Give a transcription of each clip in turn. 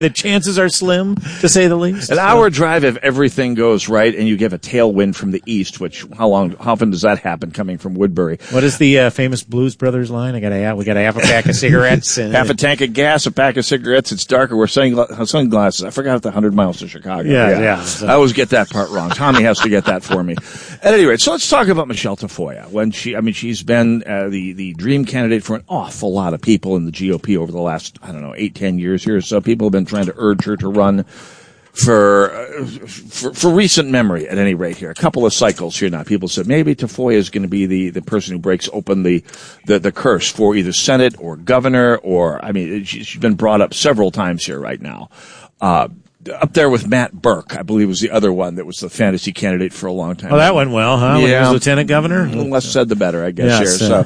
The chances are slim, to say the least. An hour drive if everything goes right and you get a tailwind from the east, which how often does that happen coming from Woodbury? What is the famous Blues Brothers line? We got to have a pack of cigarettes. Half a tank of gas, a pack of cigarettes. It's darker. We're sunglasses. I forgot the 100 miles to Chicago. Yeah. I always get that part wrong. Tommy has to get that for me. At any rate, so let's talk about Michelle Tafoya. She's been the dream candidate for an awful lot of people in the GOP over the last, 8-10 years here. So people have been trying to urge her to run for recent memory, at any rate here. A couple of cycles here now. People said maybe Tafoya is going to be the person who breaks open the curse for either Senate or governor, she's been brought up several times here right now. Up there with Matt Burke, I believe was the other one that was the fantasy candidate for a long time. Oh, that went well, huh? Yeah. When he was lieutenant governor? The less said, the better, I guess, here.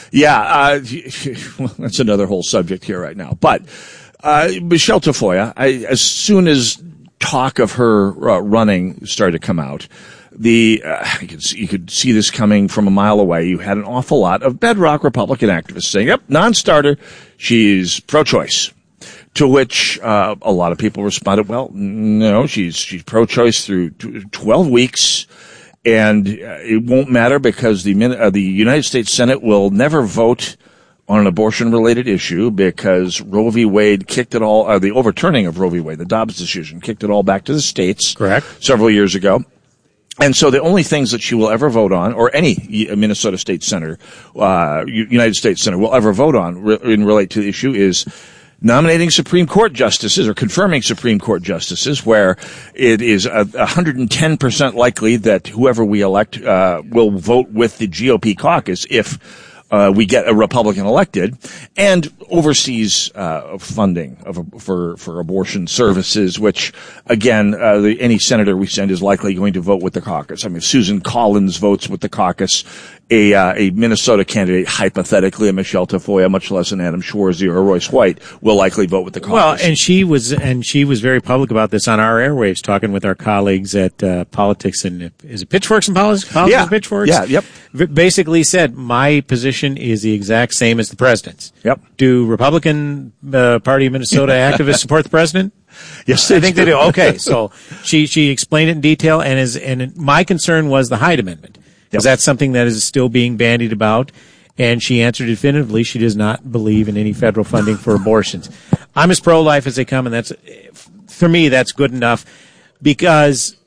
That's another whole subject here right now. But Michelle Tafoya, as soon as talk of her running started to come out, you could see this coming from a mile away. You had an awful lot of bedrock Republican activists saying, yep, non-starter, she's pro-choice. To which a lot of people responded, well, no, she's pro-choice through 12 weeks, and it won't matter because the United States Senate will never vote on an abortion-related issue because Roe v. Wade kicked it all, the overturning of Roe v. Wade, the Dobbs decision, kicked it all back to the states. Correct. Several years ago. And so the only things that she will ever vote on, or any Minnesota State Senator, United States Senator will ever vote on relate to the issue is nominating Supreme Court justices or confirming Supreme Court justices, where it is 110% likely that whoever we elect will vote with the GOP caucus if we get a Republican elected, and oversees funding for abortion services, which again any senator we send is likely going to vote with the caucus. I mean, if Susan Collins votes with the caucus, a Minnesota candidate, hypothetically a Michelle Tafoya, much less an Adam Schwarzy or a Royce White, will likely vote with the caucus. Well, and she was very public about this on our airwaves, talking with our colleagues at Politics and is it Pitchforks and Politics? Yeah. And Pitchforks? Yeah, yep. Basically said, my position is the exact same as the president's. Yep. Do Republican Party of Minnesota activists support the president? Yes, I think they do. Okay, so she explained it in detail, and my concern was the Hyde Amendment. Because that's something that is still being bandied about, and she answered definitively she does not believe in any federal funding for abortions. I'm as pro-life as they come, and that's, for me, that's good enough, because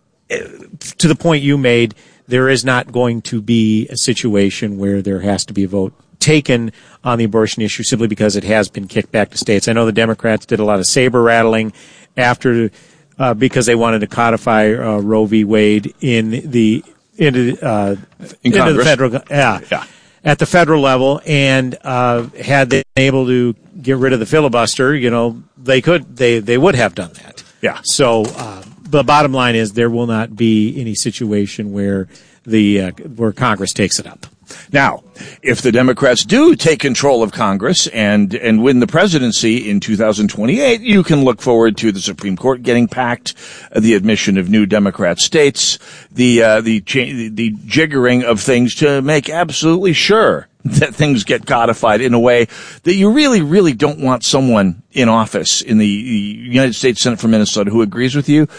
to the point you made, there is not going to be a situation where there has to be a vote taken on the abortion issue simply because it has been kicked back to states. I know the Democrats did a lot of saber rattling after because they wanted to codify Roe v. Wade into the federal, at the federal level, and had they been able to get rid of the filibuster, they would have done that. Yeah. So the bottom line is there will not be any situation where where Congress takes it up. Now, if the Democrats do take control of Congress and win the presidency in 2028, you can look forward to the Supreme Court getting packed, the admission of new Democrat states, the jiggering of things to make absolutely sure that things get codified in a way that you really, really don't want someone in office in the United States Senate for Minnesota who agrees with you.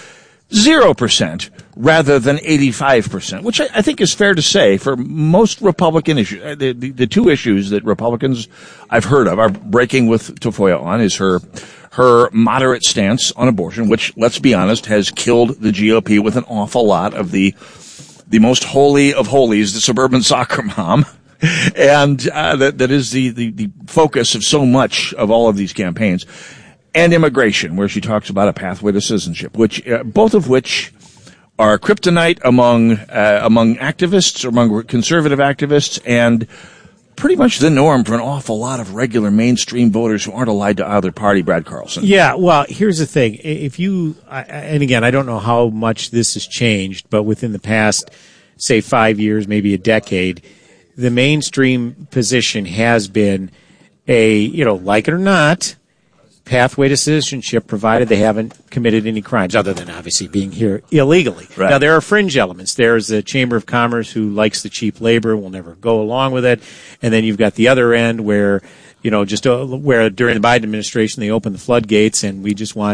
0% rather than 85%, which I think is fair to say for most Republican issues. The two issues that Republicans I've heard of are breaking with Tafoya on is her moderate stance on abortion, which, let's be honest, has killed the GOP with an awful lot of the most holy of holies, the suburban soccer mom. And that is the focus of so much of all of these campaigns. And immigration, where she talks about a pathway to citizenship, which both of which are kryptonite among activists, among conservative activists, and pretty much the norm for an awful lot of regular mainstream voters who aren't allied to either party. Brad Carlson. Yeah, well, here's the thing: and again, I don't know how much this has changed, but within the past, say, 5 years, maybe a decade, the mainstream position has been like it or not, pathway to citizenship, provided they haven't committed any crimes, other than obviously being here illegally. Right. Now, there are fringe elements. There's the Chamber of Commerce who likes the cheap labor, will never go along with it. And then you've got the other end where, just where during the Biden administration they opened the floodgates, and we just want